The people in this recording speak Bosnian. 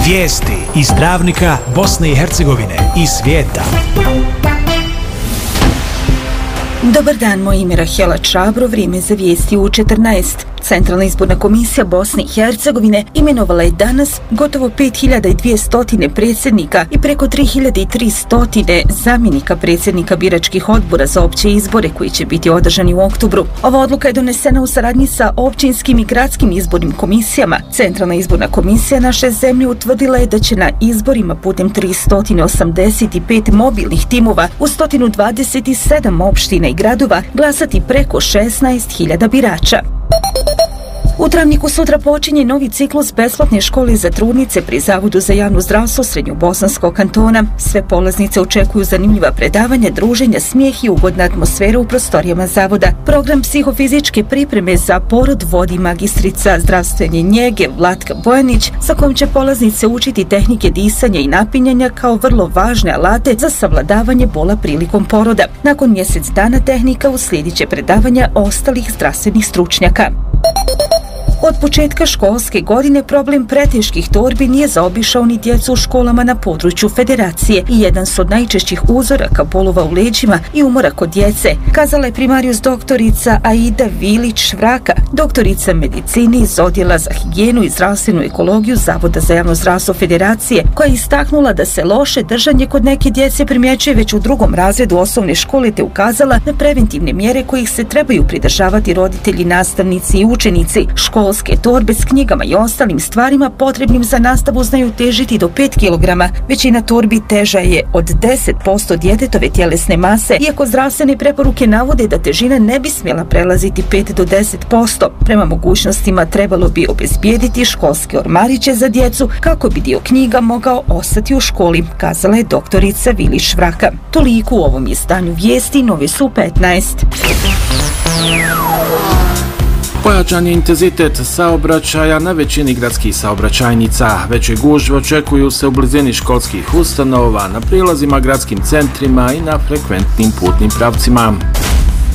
Vijesti iz Travnika, Bosne i Hercegovine i svijeta. Dobar dan, moje ime je Rahela Čabro, vrijeme za vijesti u 14. Centralna izborna komisija Bosne i Hercegovine imenovala je danas gotovo 5200 predsjednika i preko 3300 zamjenika predsjednika biračkih odbora za opće izbore koji će biti održani u oktobru. Ova odluka je donesena u saradnji sa općinskim i gradskim izbornim komisijama. Centralna izborna komisija naše zemlje utvrdila je da će na izborima putem 385 mobilnih timova u 127 opština i gradova glasati preko 16.000 birača. U Travniku sutra počinje novi ciklus besplatne škole za trudnice pri Zavodu za javno zdravstvo Srednjobosanskog kantona. Sve polaznice očekuju zanimljiva predavanja, druženja, smijeh i ugodna atmosfera u prostorijama zavoda. Program psihofizičke pripreme za porod vodi magistrica zdravstvene njege Vlatka Bojanić, sa kojom će polaznice učiti tehnike disanja i napinjanja kao vrlo važne alate za savladavanje bola prilikom poroda. Nakon mjesec dana tehnika uslijedit će predavanja ostalih zdravstvenih stručnjaka. Od početka školske godine problem preteških torbi nije zaobišao ni djecu u školama na području Federacije i jedan su od najčešćih uzoraka bolova u leđima i umora kod djece, kazala je primarijus doktorica Aida Vilić-Vraka, doktorica medicine iz Odjela za higijenu i zdravstvenu ekologiju Zavoda za javno zdravstvo Federacije, koja je istaknula da se loše držanje kod neke djece primjećuje već u 2. razredu osnovne škole, te ukazala na preventivne mjere kojih se trebaju pridržavati roditelji, nastavnici i učenici. Školske torbe s knjigama i ostalim stvarima potrebnim za nastavu znaju težiti do 5 kg. Većina torbi teža je od 10% djetetove tjelesne mase, iako zdravstvene preporuke navode da težina ne bi smjela prelaziti 5 do 10%. Prema mogućnostima trebalo bi obezbijediti školske ormariće za djecu kako bi dio knjiga mogao ostati u školi, kazala je doktorica Vilić-Vraka. Toliko u ovom izdanju vijesti, nove su 15. Pojačan je intenzitet saobraćaja na većini gradskih saobraćajnica. Veće gužve očekuju se u blizini školskih ustanova, na prilazima gradskim centrima i na frekventnim putnim pravcima.